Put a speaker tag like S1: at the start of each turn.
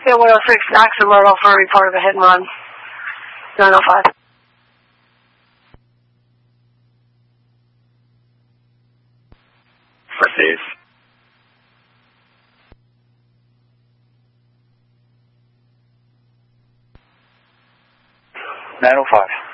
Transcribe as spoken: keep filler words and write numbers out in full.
S1: Yeah, one oh six, Axelrod for a report of a hit and run. nine oh five.
S2: Proceed. nine oh five.